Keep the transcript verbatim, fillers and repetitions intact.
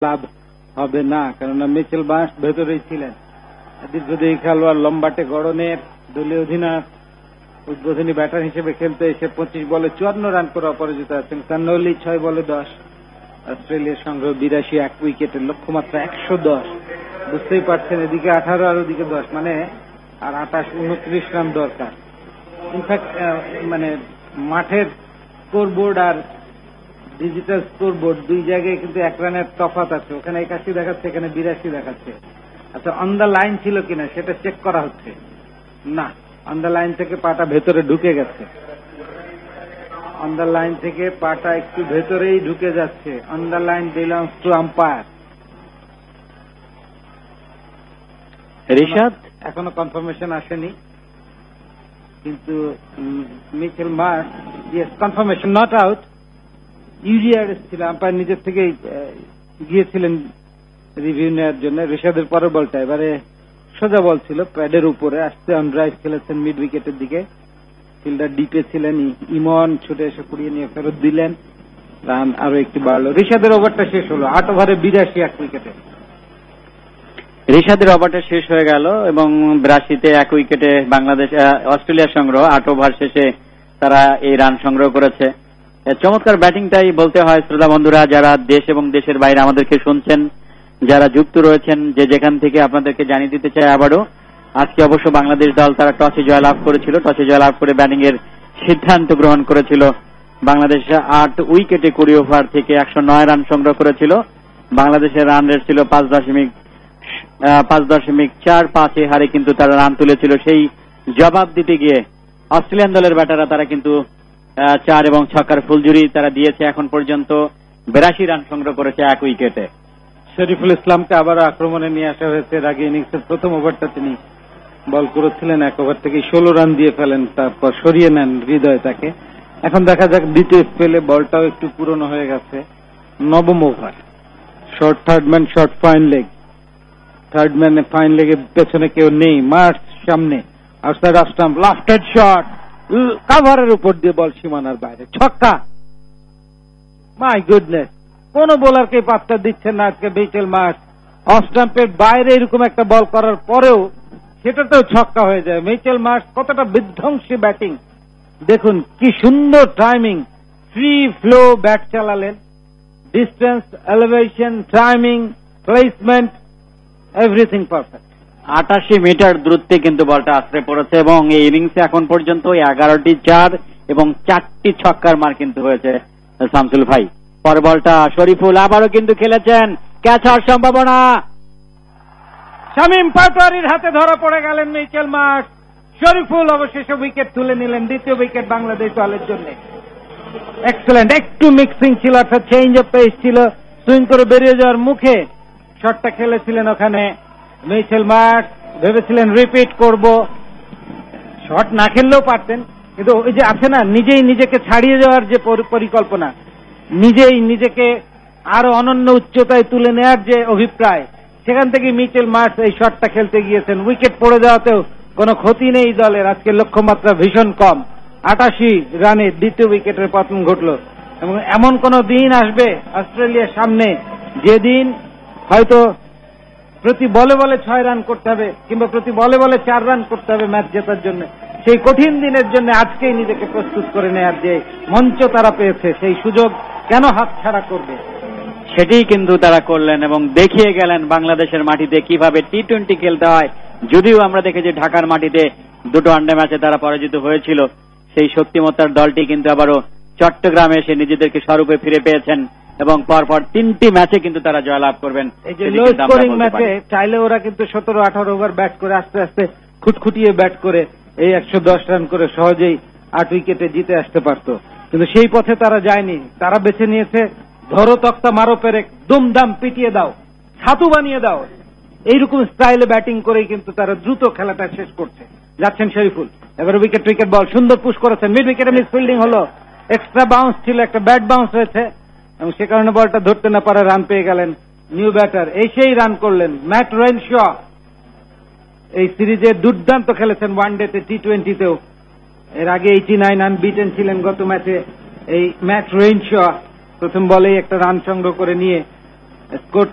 লাভ হবে না, কেননা মিচেল মার্শ ভেতরেই ছিলেন। দীর্ঘদেহী খেলোয়াড়, লম্বাটে গড়নের, দলীয় অধিনায়ক, উদ্বোধনী ব্যাটার হিসেবে খেলতে এসে পঁচিশ বলে চুয়ান্ন রান করে অপরাজিত আছেন। কান্নৌলি ছয় বলে দশ। অস্ট্রেলিয়ার সংগ্রহ বিরাশি, এক উইকেটের লক্ষ্যমাত্রা একশো দশ। বুঝতেই পারছেন, এদিকে আঠারো আর ওদিকে দশ, মানে আর আঠাশ, উনত্রিশ রান দরকার। ইনফ্যাক্ট মানে মাঠের স্কোরবোর্ড আর ডিজিটাল স্কোরবোর্ড দুই জায়গায় কিন্তু এক রানের তফাৎ আছে। ওখানে একাশি দেখাচ্ছে, এখানে বিরাশি দেখাচ্ছে। আচ্ছা, অন দ্য লাইন ছিল কিনা সেটা চেক করা হচ্ছে। না, অন দ্য লাইন থেকে পাটা ভেতরে ঢুকে গেছে। অন দ্য লাইন থেকে পাটা একটু ভেতরেই ঢুকে যাচ্ছে। On the line belongs to umpire. Rishad, এখনো কনফার্মেশন আসেনি, কিন্তু Mitchell Marsh, yes, confirmation not out. ইউরিয়ার ছিল, আম্পায়ার নিজের থেকেই গিয়েছিলেন রিভিউ নেওয়ার জন্য। রিশাদের পরের বলটা এবারে সোজা বল ছিল, প্যাডের উপরে আসতে অন ড্রাইভ খেলেছেন মিড উইকেটের দিকে। ফিল্ডার ডিপে ছিলেন, ইমন ছুটে এসে কুড়িয়ে নিয়ে ফেরত দিলেন। রান আরো একটু বাড়লো। রিশাদের ওভারটা শেষ হলো, আট ওভারে বিরাশি, এক উইকেটে। রিশাদের ওভারটা শেষ হয়ে গেল এবং বিরাশিতে এক উইকেটে বাংলাদেশ অস্ট্রেলিয়ার সংগ্রহ। আট ওভার শেষে তারা এই রান সংগ্রহ করেছে। চমৎকার ব্যাটিংটাই বলতে হয়। শ্রোতা বন্ধুরা যারা দেশ এবং দেশের বাইরে আমাদেরকে শুনছেন, যারা যুক্ত রয়েছেন, যে যেখান থেকে, আপনাদেরকে জানিয়ে দিতে চাই আবারও, আজকে অবশ্য বাংলাদেশ দল তারা টসে জয়লাভ করেছিল। টসে জয়লাভ করে ব্যাটিং এর সিদ্ধান্ত গ্রহণ করেছিল। বাংলাদেশ আট উইকেটে কুড়ি ওভার থেকে একশো নয় রান সংগ্রহ করেছিল। বাংলাদেশের রান রেট ছিল পাঁচ দশমিক পাঁচ দশমিক চার পাঁচে হারে কিন্তু তারা রান তুলেছিল। সেই জবাব দিতে গিয়ে অস্ট্রেলিয়ান দলের ব্যাটাররা তারা কিন্তু চার এবং ছক্কার ফুলঝুরি তারা দিয়েছে। এখন পর্যন্ত বিরাশি রান সংগ্রহ করেছে এক উইকেটে। শরীফুল ইসলামকে আবার আক্রমণে নিয়ে আসা হয়েছে। এর আগে ইনিংসের প্রথম ওভারটা তিনি বল করেছিলেন, এক ওভার থেকে ষোলো রান দিয়ে ফেলেন, তারপর সরিয়ে নেন হৃদয় তাকে। এখন দেখা যাক দ্বিতীয় স্পেলে, বলটাও একটু পুরনো হয়ে গেছে। নবম over, short third man, short fine leg. Third man fine লেগের পেছনে কেউ নেই, মার্শ সামনে, আউটসাইড অফ স্টাম্প, লাফটেড শট, কাভারের উপর দিয়ে বল সীমানার বাইরে, ছক্কা। মাই গুডনেস, কোন বোলারকে পাত্তা দিচ্ছেন না আজকে মিচেল মার্শ। অফ স্টাম্পের বাইরে এরকম একটা বল করার পরেও সেটাতেও ছক্কা হয়ে যায়। মিচেল মার্শ কতটা বিধ্বংসী ব্যাটিং দেখুন, কি সুন্দর timing, free flow bat চালালেন। Distance, elevation, timing, placement, everything perfect. আটাশি মিটার দূরত্বে কিন্তু বলটা আছড়ে পড়েছে এবং এই ইনিংসে এখন পর্যন্ত এগারোটি চার এবং চারটি ছক্কার মার কিন্তু হয়েছে শামসুল ভাই। পর বলটা শরীফুল আবারও কিন্তু খেলেছেন, ক্যাচ হওয়ার সম্ভাবনা। শামীম পাটোয়ারির হাতে ধরা পড়ে গেলেন মিচেল মার্শ। শরীফুল অবশেষে উইকেট তুলে নিলেন, দ্বিতীয় উইকেট বাংলাদেশ দলের জন্য। এক্সেলেন্ট, একটু মিক্সিং ছিল, অর্থাৎ চেঞ্জ অফ পেস ছিল, সুইং করে বেরিয়ে যাওয়ার মুখে শটটা খেলেছিলেন ওখানে মিচেল মার্শ। ভেবেছিলেন রিপিট করব, শট না খেললেও পারতেন, কিন্তু ওই যে আছে না, নিজেই নিজেকে ছাড়িয়ে যাওয়ার যে পরিকল্পনা, নিজেই নিজেকে আরো অনন্য উচ্চতায় তুলে নেওয়ার যে অভিপ্রায়, সেখান থেকে মিচেল মার্শ এই শটটা খেলতে গিয়েছেন। উইকেট পড়ে যাওয়াতেও কোনো ক্ষতি নেই দলের। আজকে লক্ষ্যমাত্রা ভীষণ কম, আটাশি রানে দ্বিতীয় উইকেটের পতন ঘটল। এবং এমন কোন দিন আসবে অস্ট্রেলিয়ার সামনে যেদিন হয়তো প্রতি বলে বলে ছয় রান করতে হবে, কিংবা প্রতি বলে বলে চার রান করতে হবে ম্যাচ জেতার জন্য। সেই কঠিন দিনের জন্য আজকেই নিজেকে প্রস্তুত করে নেওয়ার যে মঞ্চ তারা পেয়েছে, সেই সুযোগ কেন হাতছাড়া করবে? সেটাই কিন্তু তারা করলেন এবং দেখিয়ে গেলেন বাংলাদেশের মাটিতে কিভাবে টি টোয়েন্টি খেলতে হয়। যদিও আমরা দেখেছি ঢাকার মাটিতে দুটো ওয়ানডে ম্যাচে তারা পরাজিত হয়েছিল, সেই শক্তিমত্তার দলটি কিন্তু আবারও চট্টগ্রামে এসে নিজেদেরকে স্বরূপে ফিরে পেয়েছেন এবং পরপর তিনটি ম্যাচে কিন্তু তারা জয়লাভ করবেন। এই যে লো স্কোরিং ম্যাচে চাইলে ওরা কিন্তু সতেরো আঠারো ওভার ব্যাট করে আস্তে আস্তে খুটখুটিয়ে ব্যাট করে এই একশো দশ রান করে সহজেই আট উইকেটে জিতে আসতে পারত, কিন্তু সেই পথে তারা যায়নি। তারা বেছে নিয়েছে ধরো তক্তা মারো পেরেক, দুমদাম পিটিয়ে দাও, ছাতু বানিয়ে দাও, এইরকম স্টাইলে ব্যাটিং করেই কিন্তু তারা দ্রুত খেলাটা শেষ করছে। যাচ্ছেন শরীফুল, এবার উইকেট উইকেট বল সুন্দর পুশ করেছেন, মিড উইকেটে মিস ফিল্ডিং হলো, এক্সট্রা বাউন্স ছিল, একটা ব্যাট বাউন্স হয়েছে এবং সে কারণে বলটা ধরতে না পারে রান পেয়ে গেলেন নিউ ব্যাটার। এই সেই রান করলেন ম্যাট রেনশ। এই সিরিজে দুর্দান্ত খেলেছেন ওয়ানডেতে, টি টোয়েন্টিতেও। এর আগে এইটি নাইন আনবিটেন ছিলেন গত ম্যাচে। এই ম্যাট রেনশ প্রথম বলেই একটা রান সংগ্রহ করে নিয়ে স্কোর